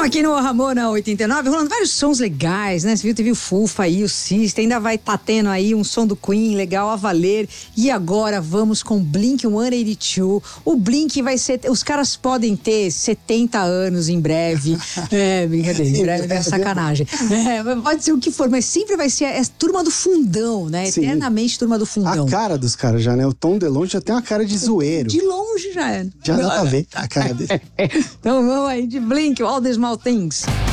Estamos aqui no Ramona 89, rolando vários sons legais, né? Você viu, teve o Fufa aí, o System, ainda vai tá tendo aí um som do Queen legal a valer. E agora vamos com Blink-182. O Blink vai ser... Os caras podem ter 70 anos em breve. Brincadeira, em breve é sacanagem. Pode ser o que for, mas sempre vai ser a turma do fundão, né? Sim. Eternamente turma do fundão. A cara dos caras já, né? O Tom DeLonge já tem uma cara de zoeiro. De longe já é. Já dá pra ver a cara dele. Então vamos aí de Blink, All the Small Things.